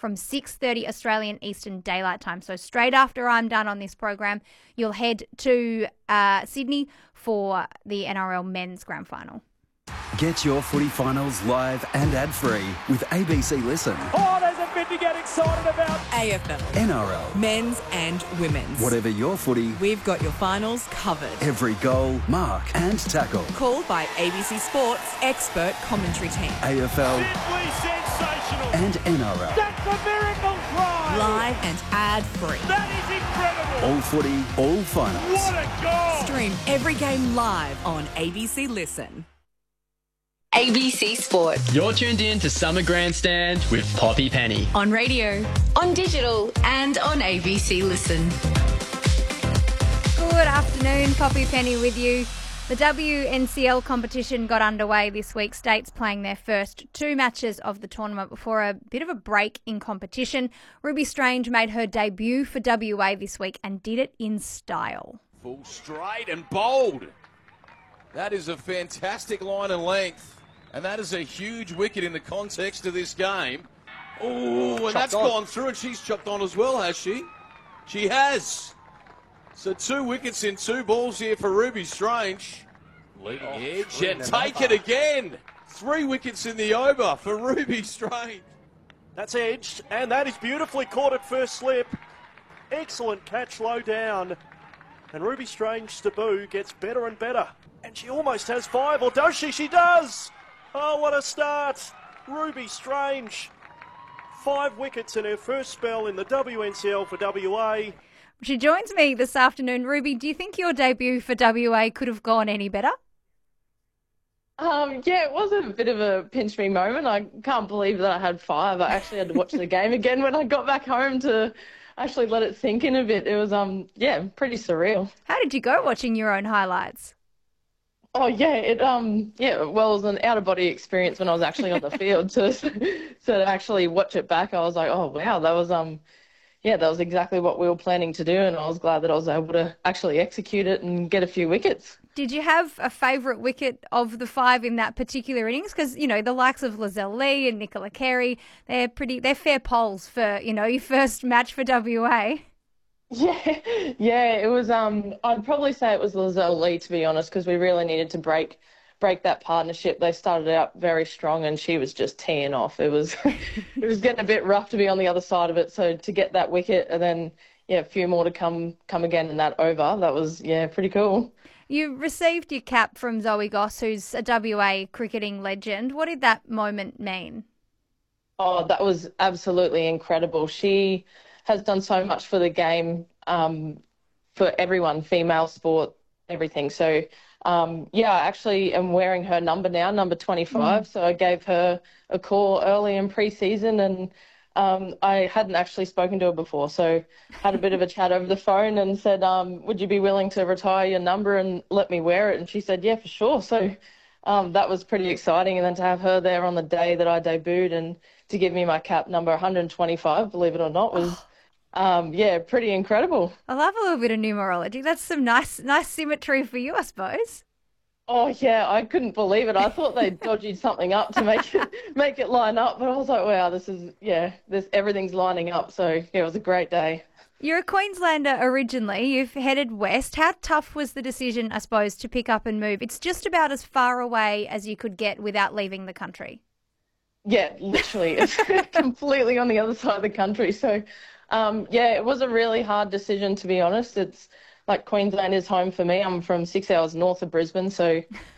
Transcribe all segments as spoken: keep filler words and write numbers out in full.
from six thirty Australian Eastern Daylight Time. So straight after I'm done on this program, you'll head to uh, Sydney for the N R L Men's Grand Final. Get your footy finals live and ad-free with A B C Listen. Oh, there's a bit to get excited about. A F L. N R L. Men's and women's. Whatever your footy, we've got your finals covered. Every goal, mark and tackle. Called by A B C Sports expert commentary team. A F L. Simply sensational. And N R L. That's a miracle try. Live and ad-free. That is incredible. All footy, all finals. What a goal. Stream every game live on A B C Listen. A B C Sport. You're tuned in to Summer Grandstand with Poppy Penny. On radio, on digital, and on A B C Listen. Good afternoon, Poppy Penny with you. The W N C L competition got underway this week. States playing their first two matches of the tournament before a bit of a break in competition. Ruby Strange made her debut for W A this week and did it in style. Full straight and bold. That is a fantastic line and length. And that is a huge wicket in the context of this game. Oh, and chopped that's on. Gone through, and she's chopped on as well, has she? She has. So two wickets in two balls here for Ruby Strange. Leading oh, edge and take it again. Three wickets in the over for Ruby Strange. That's edged, and that is beautifully caught at first slip. Excellent catch low down. And Ruby Strange's debut gets better and better. And she almost has five, or does she? She does! Oh, what a start. Ruby Strange. Five wickets in her first spell in the W N C L for W A. She joins me this afternoon. Ruby, do you think your debut for W A could have gone any better? Um, yeah, it was a bit of a pinch me moment. I can't believe that I had five. I actually had to watch the game again when I got back home to actually let it sink in a bit. It was, um, yeah, pretty surreal. How did you go watching your own highlights? Oh yeah, it um yeah, well, it was an out of body experience when I was actually on the field. So to actually watch it back, I was like, oh wow, that was um yeah, that was exactly what we were planning to do, and I was glad that I was able to actually execute it and get a few wickets. Did you have a favourite wicket of the five in that particular innings? Because you know the likes of Lizelle Lee and Nicola Carey, they're pretty, they're fair polls for you know your first match for W A. Yeah, yeah, it was. Um, I'd probably say it was Lizelle Lee, to be honest, because we really needed to break break that partnership. They started out very strong, and she was just teeing off. It was it was getting a bit rough to be on the other side of it. So to get that wicket, and then yeah, a few more to come come again in that over. That was yeah, pretty cool. You received your cap from Zoe Goss, who's a W A cricketing legend. What did that moment mean? Oh, that was absolutely incredible. She has done so much for the game, um, for everyone, female sport, everything. So, um, yeah, I actually am wearing her number now, number twenty-five. Mm. So I gave her a call early in pre-season, and um, I hadn't actually spoken to her before. So had a bit of a chat over the phone and said, um, would you be willing to retire your number and let me wear it? And she said, yeah, for sure. So um, that was pretty exciting. And then to have her there on the day that I debuted and to give me my cap number one hundred twenty-five, believe it or not, was... Um, yeah, pretty incredible. I love a little bit of numerology. That's some nice nice symmetry for you, I suppose. Oh, yeah, I couldn't believe it. I thought they'd dodged something up to make it make it line up, but I was like, wow, this is, yeah, this everything's lining up. So, yeah, it was a great day. You're a Queenslander originally. You've headed west. How tough was the decision, I suppose, to pick up and move? It's just about as far away as you could get without leaving the country. Yeah, literally. It's completely on the other side of the country. So... Um, yeah, it was a really hard decision, to be honest. It's like Queensland is home for me. I'm from six hours north of Brisbane, so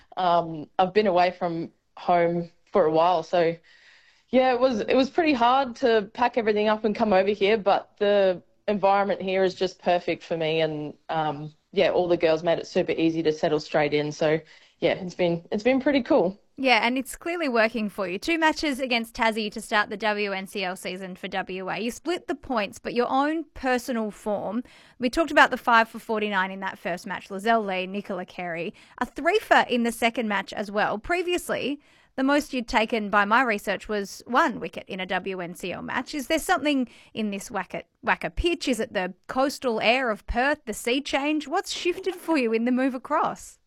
um, I've been away from home for a while. So, yeah, it was it was pretty hard to pack everything up and come over here, but the environment here is just perfect for me. And, um, yeah, all the girls made it super easy to settle straight in. So, yeah, it's been it's been pretty cool. Yeah, and it's clearly working for you. Two matches against Tassie to start the W N C L season for W A. You split the points, but your own personal form. We talked about the five for forty-nine in that first match. Lizelle Lee, Nicola Carey. A three-for in the second match as well. Previously, the most you'd taken by my research was one wicket in a W N C L match. Is there something in this Wacker, Wacker pitch? Is it the coastal air of Perth, the sea change? What's shifted for you in the move across?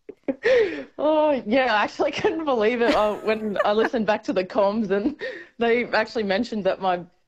Oh, yeah, I actually couldn't believe it uh, when I listened back to the comms, and they actually mentioned that my